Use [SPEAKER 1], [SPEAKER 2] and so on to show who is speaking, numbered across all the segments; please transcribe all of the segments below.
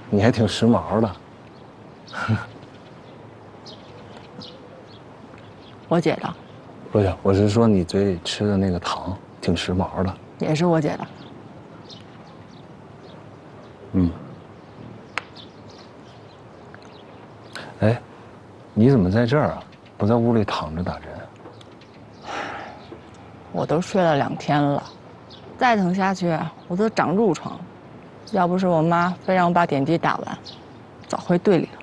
[SPEAKER 1] 你还挺时髦的。
[SPEAKER 2] 我姐的，
[SPEAKER 1] 不是，我是说你嘴里吃的那个糖挺时髦的。
[SPEAKER 2] 也是我姐的。
[SPEAKER 1] 嗯。哎，你怎么在这儿啊？不在屋里躺着打针？
[SPEAKER 2] 我都睡了2天了，再疼下去我都长褥疮。要不是我妈非让我把点滴打完，早回队里了。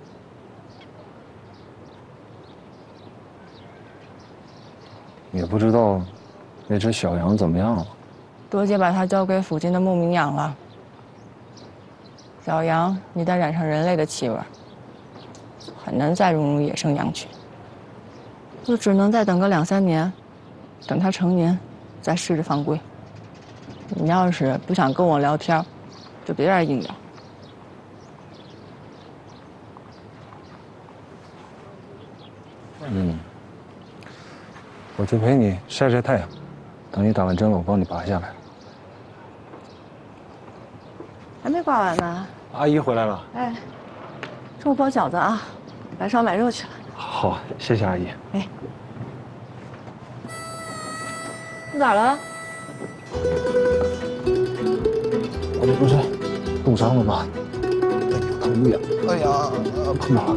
[SPEAKER 1] 也不知道那只小羊怎么样了。
[SPEAKER 2] 多姐把它交给附近的牧民养了。小羊一旦染上人类的气味，很难再融入野生羊群。就只能再等个2、3年，等它成年，再试着放归。你要是不想跟我聊天，就别在这硬聊。
[SPEAKER 1] 嗯，我去陪你晒晒太阳，等你打完针了，我帮你拔下来。
[SPEAKER 2] 还没刮完呢。
[SPEAKER 1] 阿姨回来了。
[SPEAKER 2] 哎，中午包饺子啊，白烧买肉去了。
[SPEAKER 1] 好，谢谢阿姨。
[SPEAKER 2] 哎，你咋了？
[SPEAKER 1] 我不是冻伤了吗？哎呀，疼呀！哎呀，碰到了。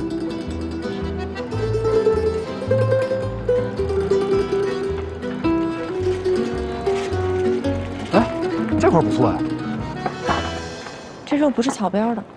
[SPEAKER 3] 哎，这块不错呀。
[SPEAKER 2] 这肉不是草标的。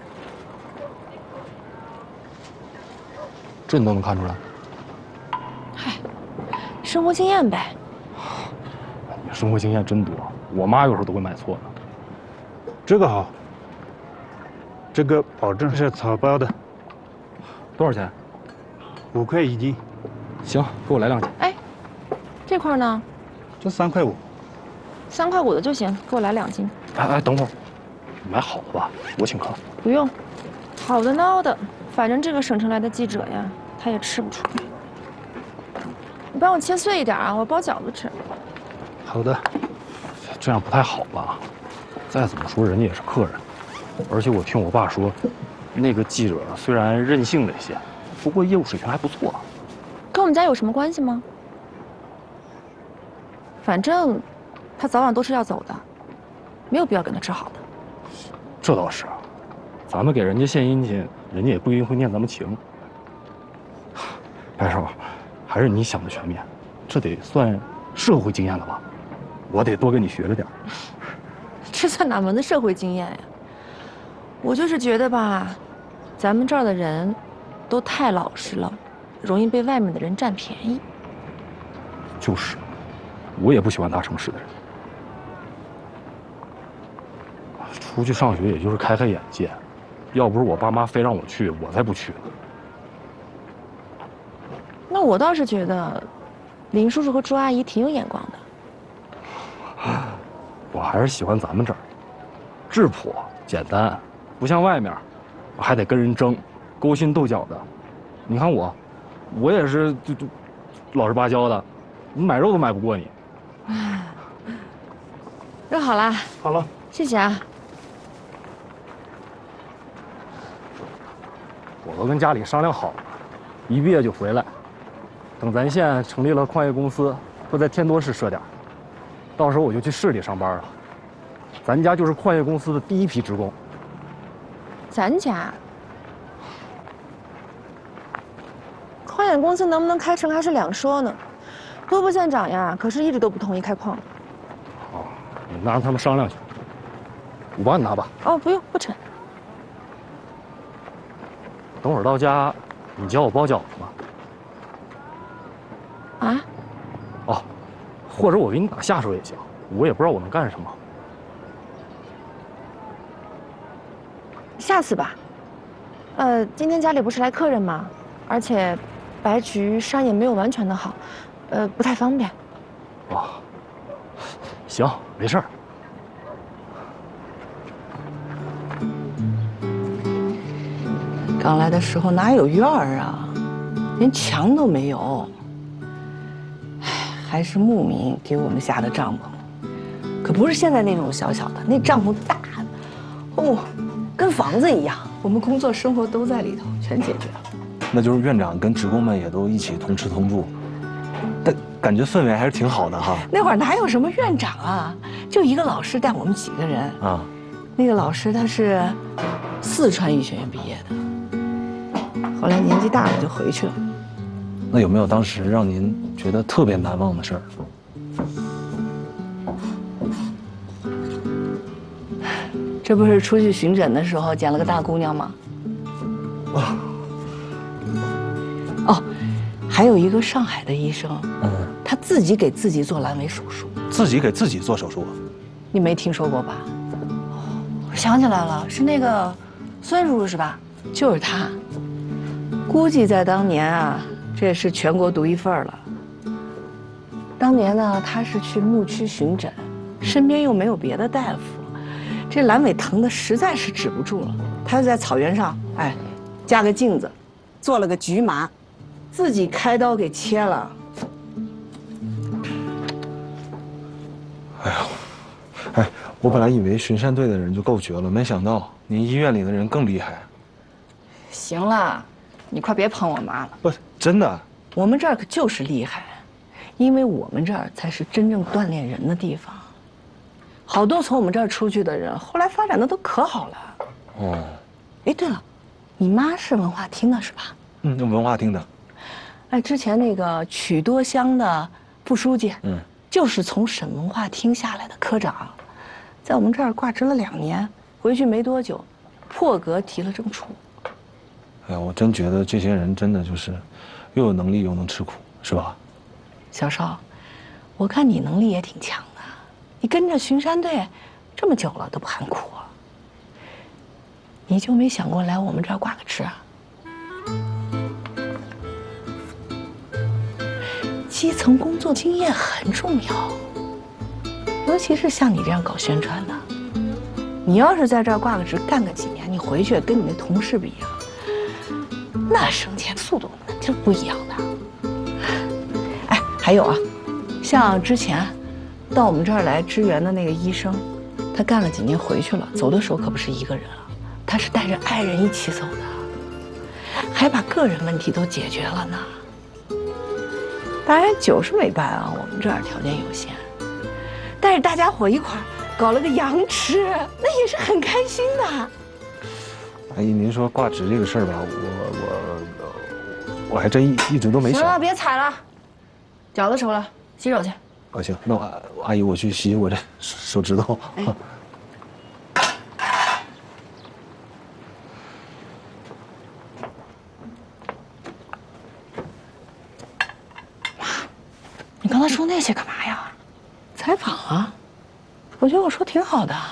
[SPEAKER 3] 这你都能看出来？
[SPEAKER 2] 嗨，生活经验呗。
[SPEAKER 3] 你生活经验真多，我妈有时候都会买错呢。
[SPEAKER 4] 这个好，这个保证是草包的，
[SPEAKER 3] 多少钱
[SPEAKER 4] 5块1斤。
[SPEAKER 3] 行，给我来2斤。
[SPEAKER 2] 哎，这块呢？
[SPEAKER 4] 这3块5。
[SPEAKER 2] 3块5的就行，给我来2斤。
[SPEAKER 3] 哎，等会儿，买好的吧，我请客。
[SPEAKER 2] 不用，好的孬的，反正这个省城来的记者呀，他也吃不出来。你帮我切碎一点啊，我包饺子吃。
[SPEAKER 4] 好的。
[SPEAKER 3] 这样不太好吧？再怎么说，人家也是客人，而且我听我爸说，那个记者虽然任性了一些，不过业务水平还不错。
[SPEAKER 2] 跟我们家有什么关系吗？反正他早晚都是要走的，没有必要跟他吃好的。
[SPEAKER 3] 这倒是，咱们给人家献殷勤，人家也不一定会念咱们情。白少，还是你想的全面，这得算社会经验了吧？我得多跟你学着点。
[SPEAKER 2] 这算哪门的社会经验呀？我就是觉得吧，咱们这儿的人都太老实了，容易被外面的人占便宜。
[SPEAKER 3] 就是，我也不喜欢大城市的人。出去上学也就是开开眼界，要不是我爸妈非让我去，我才不去呢。
[SPEAKER 2] 那我倒是觉得，林叔叔和朱阿姨挺有眼光的。
[SPEAKER 3] 我还是喜欢咱们这儿，质朴简单，不像外面，还得跟人争，勾心斗角的。你看我也是就老实巴交的，你买肉都买不过你。
[SPEAKER 2] 肉好啦，
[SPEAKER 3] 好了，
[SPEAKER 2] 谢谢啊。
[SPEAKER 3] 我都跟家里商量好了，一毕业就回来。等咱县成立了矿业公司，会在天多市设点，到时候我就去市里上班了。咱家就是矿业公司的第一批职工。
[SPEAKER 2] 咱家矿业公司能不能开成还是两说呢。多部县长呀，可是一直都不同意开矿。
[SPEAKER 3] 哦，你那让他们商量去。我帮你拿吧。
[SPEAKER 2] 哦，不用，不沉。
[SPEAKER 3] 等会儿到家，你教我包饺子吧。
[SPEAKER 2] 啊？
[SPEAKER 3] 哦，或者我给你打下手也行，我也不知道我能干什么。
[SPEAKER 2] 下次吧。今天家里不是来客人吗？而且白菊伤也没有完全的好，不太方便。
[SPEAKER 3] 哦，行，没事儿。
[SPEAKER 5] 刚来的时候哪有院儿啊，连墙都没有。唉，还是牧民给我们下的帐篷，可不是现在那种小小的，那帐篷大的，哦， 跟房子一样，我们工作生活都在里头，全解决了。
[SPEAKER 1] 那就是院长跟职工们也都一起同吃同住，但感觉氛围还是挺好的哈。
[SPEAKER 5] 那会儿哪有什么院长啊，就一个老师带我们几个人
[SPEAKER 1] 啊。
[SPEAKER 5] 那个老师他是四川医学院毕业的，后来年纪大了就回去了。
[SPEAKER 1] 那有没有当时让您觉得特别难忘的事儿？
[SPEAKER 5] 这不是出去巡诊的时候捡了个大姑娘吗？哦，还有一个上海的医生，他自己给自己做阑尾手术。
[SPEAKER 1] 自己给自己做手术？
[SPEAKER 5] 你没听说过吧？
[SPEAKER 2] 我想起来了，是那个孙叔叔是吧？
[SPEAKER 5] 就是他，估计在当年啊，这也是全国独一份了。当年呢，他是去牧区巡诊，身边又没有别的大夫。这阑尾疼的实在是止不住了，他就在草原上，架个镜子，做了个局麻，自己开刀给切了。
[SPEAKER 1] 我本来以为巡山队的人就够绝了，没想到您医院里的人更厉害。
[SPEAKER 2] 行了，你快别捧我妈了。
[SPEAKER 1] 不，真的。
[SPEAKER 5] 我们这儿可就是厉害，因为我们这儿才是真正锻炼人的地方。好多从我们这儿出去的人，后来发展的都可好了。
[SPEAKER 1] 哦。
[SPEAKER 5] 哎，对了，你妈是文化厅的是吧？
[SPEAKER 1] 文化厅的。
[SPEAKER 5] 之前那个曲多乡的副书记，就是从省文化厅下来的科长，在我们这儿挂职了2年，回去没多久，破格提了正处。
[SPEAKER 1] 哎呀，我真觉得这些人真的就是又有能力又能吃苦，是吧？
[SPEAKER 5] 小邵，我看你能力也挺强的，你跟着巡山队这么久了都不喊苦啊，你就没想过来我们这儿挂个职啊？基层工作经验很重要，尤其是像你这样搞宣传的，你要是在这儿挂个职干个几年，你回去跟你那同事比啊，那升迁速度那就不一样的。还有啊，像之前到我们这儿来支援的那个医生，他干了几年回去了，走的时候可不是一个人了，他是带着爱人一起走的，还把个人问题都解决了呢。当然酒是没办啊，我们这儿条件有限，但是大家伙一块儿搞了个羊吃，那也是很开心的。
[SPEAKER 1] 阿姨，您说挂职这个事儿吧，我还真一直都没想。
[SPEAKER 2] 行了，别踩了，脚都抽了，洗手去。
[SPEAKER 1] 行，那阿姨我去洗我这手指头。
[SPEAKER 2] 你刚才说那些干嘛呀？
[SPEAKER 5] 采访啊，我觉得我说挺好的。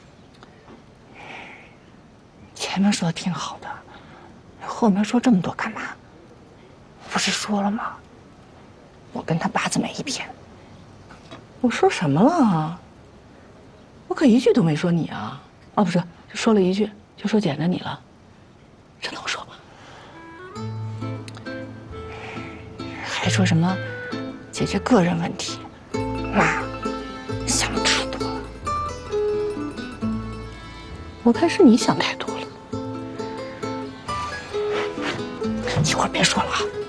[SPEAKER 2] 前面说的挺好的，后面说这么多干嘛？不是说了吗？我跟他八字没一撇。
[SPEAKER 5] 我说什么了啊？我可一句都没说你啊！哦，不是，就说了一句，就说捡着你了，这能说吗？
[SPEAKER 2] 还说什么解决个人问题？妈，想的太多了。
[SPEAKER 5] 我看是你想太多了。
[SPEAKER 2] 一会儿别说了啊。